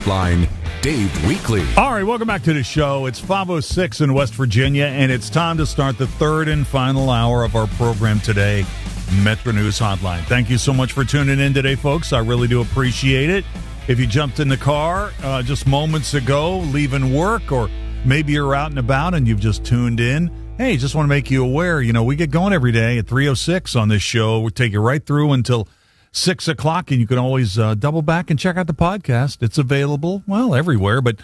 Line Dave Weekly. All right, welcome back to the show. It's 5:06 in West Virginia, and it's time to start the third and final hour of our program today, Metro News Hotline. Thank you so much for tuning in today, folks. I really do appreciate it. If you jumped in the car just moments ago, leaving work, or maybe you're out and about and you've just tuned in, hey, just want to make you aware, we get going every day at 3:06 on this show. We'll take you right through until 6 o'clock, and you can always double back and check out the podcast. It's available, everywhere. But,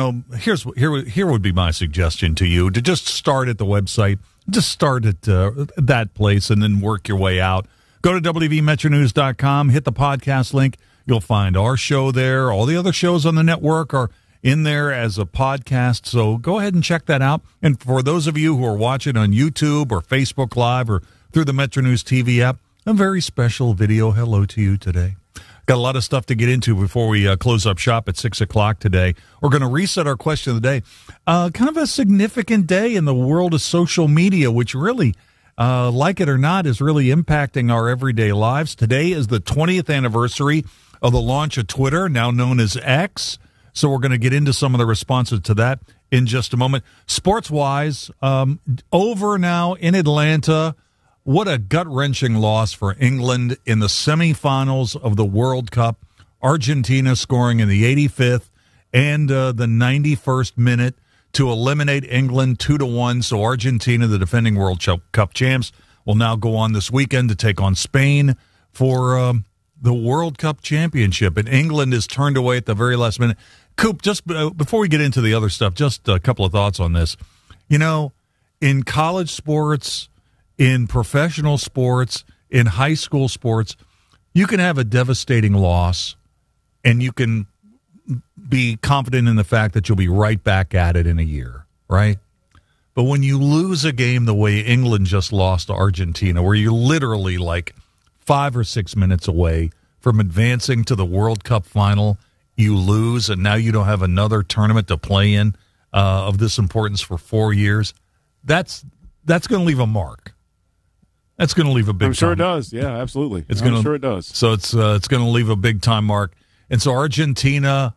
here would be my suggestion to you, to just start at the website. Just start at that place and then work your way out. Go to WVMetroNews.com, hit the podcast link. You'll find our show there. All the other shows on the network are in there as a podcast, so go ahead and check that out. And for those of you who are watching on YouTube or Facebook Live or through the Metro News TV app, a very special video hello to you today. Got a lot of stuff to get into before we close up shop at 6 o'clock today. We're going to reset our question of the day. Kind of a significant day in the world of social media, which really, like it or not, is really impacting our everyday lives. Today is the 20th anniversary of the launch of Twitter, now known as X. So we're going to get into some of the responses to that in just a moment. Sports-wise, over now in Atlanta. What a gut-wrenching loss for England in the semifinals of the World Cup. Argentina scoring in the 85th and the 91st minute to eliminate England 2-1. So Argentina, the defending World Cup champs, will now go on this weekend to take on Spain for the World Cup championship. And England is turned away at the very last minute. Coop, just before we get into the other stuff, just a couple of thoughts on this. In college sports, in professional sports, in high school sports, you can have a devastating loss, and you can be confident in the fact that you'll be right back at it in a year, right? But when you lose a game the way England just lost to Argentina, where you're literally like 5 or 6 minutes away from advancing to the World Cup final, you lose, and now you don't have another tournament to play in of this importance for 4 years, that's going to leave a mark. That's going to leave a big. I'm sure it does. Yeah, absolutely. I'm sure it does. So it's going to leave a big time mark. And so Argentina,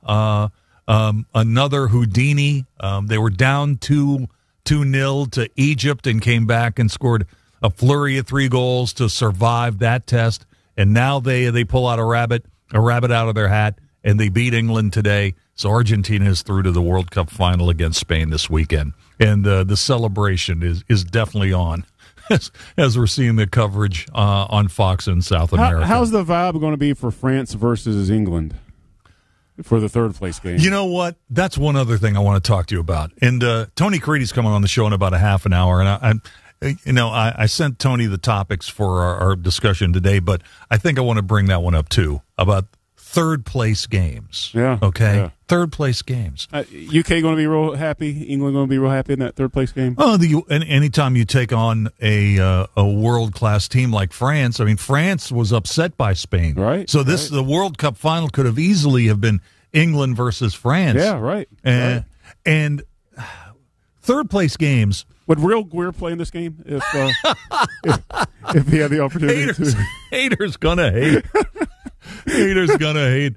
another Houdini. They were down 2-0 to Egypt and came back and scored a flurry of 3 goals to survive that test. And now they pull out a rabbit out of their hat, and they beat England today. So Argentina is through to the World Cup final against Spain this weekend, and the celebration is definitely on. As we're seeing the coverage on Fox in South America. How's the vibe going to be for France versus England for the third place game? You know what? That's one other thing I want to talk to you about. And Tony Creedy's coming on the show in about a half an hour. And I sent Tony the topics for our discussion today, but I think I want to bring that one up too, about third place games. Yeah. Okay. Yeah. Third place games. UK going to be real happy. England going to be real happy in that third place game. Oh, anytime you take on a world class team like France, I mean, France was upset by Spain, right? So the World Cup final could have easily have been England versus France. Yeah, right. And third place games. Would Real Greer play in this game if he had the opportunity to? Haters gonna hate. Haters gonna hate.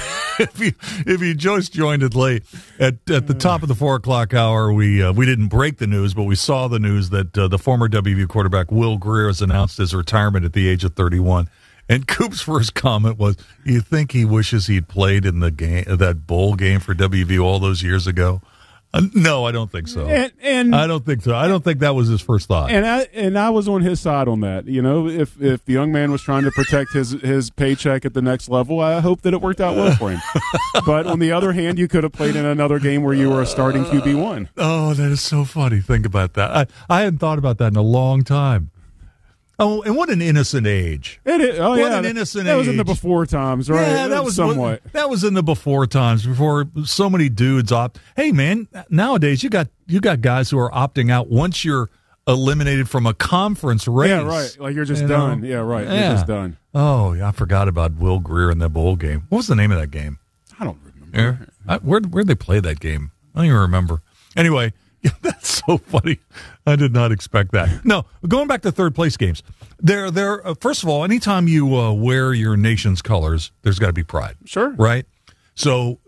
If you just joined it late at the top of the 4 o'clock hour, we didn't break the news, but we saw the news that the former WVU quarterback Will Greer has announced his retirement at the age of 31. And Coop's first comment was, "You think he wishes he'd played in the game, that bowl game for WVU all those years ago?" No, I don't think so. And I don't think so. I don't think that was his first thought. And I was on his side on that. If the young man was trying to protect his paycheck at the next level, I hope that it worked out well for him. But on the other hand, you could have played in another game where you were a starting QB1. Oh, that is so funny. Think about that. I hadn't thought about that in a long time. Oh, and what an innocent age! It is. Oh, what an innocent age! That was in the before times, right? Yeah, that was somewhat. That was in the before times, before so many dudes opt. Hey, man, nowadays you got guys who are opting out once you're eliminated from a conference race. Yeah, right. Like you're just done. Yeah, right. Yeah. You're just done. Oh, yeah, I forgot about Will Greer in that bowl game. What was the name of that game? I don't remember. Where'd they play that game? I don't even remember. Anyway. Yeah, that's so funny. I did not expect that. No, going back to third place games. First of all, anytime you wear your nation's colors, there's got to be pride. Sure. Right? So